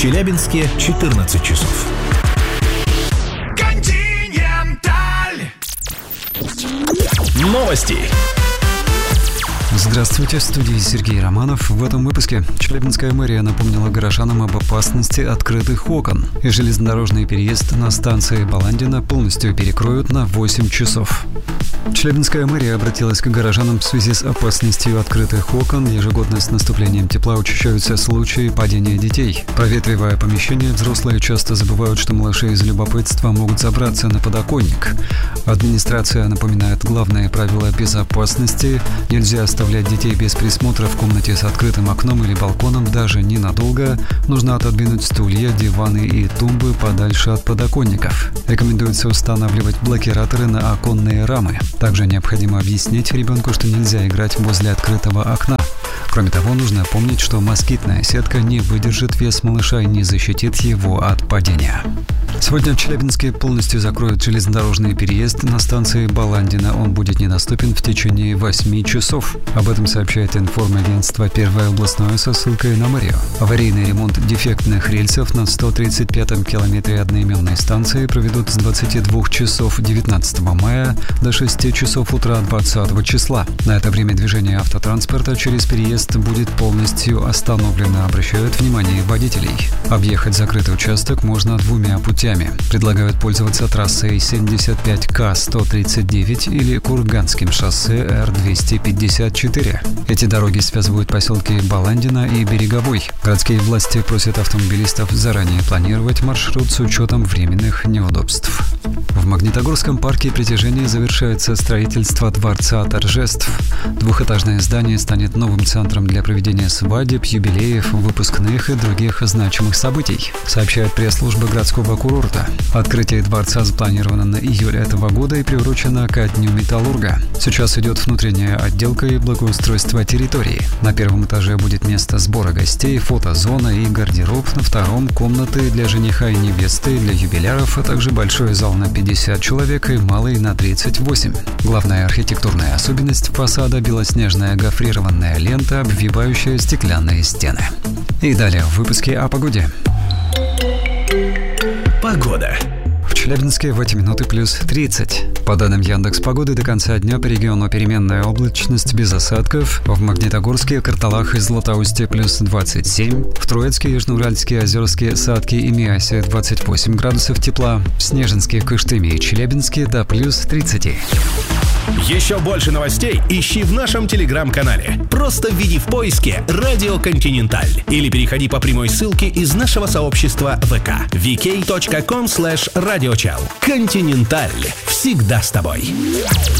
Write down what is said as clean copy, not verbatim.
Челябинске 14 часов. Континенталь. Новости. Здравствуйте, в студии Сергей Романов. В этом выпуске Челябинская мэрия напомнила горожанам об опасности открытых окон. И железнодорожный переезд на станции Баландина полностью перекроют на 8 часов. Челябинская мэрия обратилась к горожанам в связи с опасностью открытых окон. Ежегодно с наступлением тепла учащаются случаи падения детей. Проветривая помещение, взрослые часто забывают, что малыши из любопытства могут забраться на подоконник. Администрация напоминает главные правила безопасности. Нельзя оставлять детей без присмотра в комнате с открытым окном или балконом даже ненадолго. Нужно отодвинуть стулья, диваны и тумбы подальше от подоконников. Рекомендуется устанавливать блокираторы на оконные рамы. Также необходимо объяснить ребенку, что нельзя играть возле открытого окна. Кроме того, нужно помнить, что москитная сетка не выдержит вес малыша и не защитит его от падения. Сегодня в Челябинске полностью закроют железнодорожный переезд на станции Баландина. Он будет недоступен в течение 8 часов. Об этом сообщает информагентство «Первое областное» со ссылкой на мэрию. Аварийный ремонт дефектных рельсов на 135-м километре одноименной станции проведут с 22 часов 19 мая до 6 часов утра 20 числа. На это время движение автотранспорта через переезд будет полностью остановлено, обращают внимание водителей. Объехать закрытый участок можно двумя путями. Предлагают пользоваться трассой 75К-139 или Курганским шоссе Р-254. Эти дороги связывают поселки Баландина и Береговой. Городские власти просят автомобилистов заранее планировать маршрут с учетом временных неудобств. В Магнитогорском парке притяжения завершается строительство Дворца торжеств. Двухэтажное здание станет новым центром для проведения свадеб, юбилеев, выпускных и других значимых событий, сообщает пресс-служба городского курорта. Открытие дворца запланировано на июль этого года и приурочено ко Дню металлурга. Сейчас идет внутренняя отделка и благоустройство территории. На первом этаже будет место сбора гостей, фотозона и гардероб. На втором – комнаты для жениха и невесты, для юбиляров, а также большой зал на 50 человек и малый на 38. Главная архитектурная особенность фасада – белоснежная гофрированная лента, обвивающая стеклянные стены. И далее в выпуске о погоде. Погода. В Челябинске в эти минуты плюс 30. По данным Яндекс.Погоды, до конца дня по региону переменная облачность без осадков. В Магнитогорске, Карталах и Златоусте плюс 27. В Троицке, Южноуральске, Озерске, Садке и Миасе 28 градусов тепла. В Снежинске, Кыштыме и Челябинске до плюс 30. Еще больше новостей ищи в нашем телеграм-канале. Просто введи в поиске «Радио Континенталь» или переходи по прямой ссылке из нашего сообщества ВК vk.com/radiochal. Континенталь. Всегда с тобой.